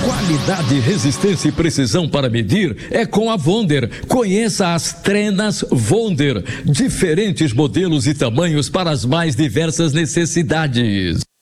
Qualidade, resistência e precisão para medir é com a Wonder. Conheça as trenas Wonder. Diferentes modelos e tamanhos para as mais diversas necessidades.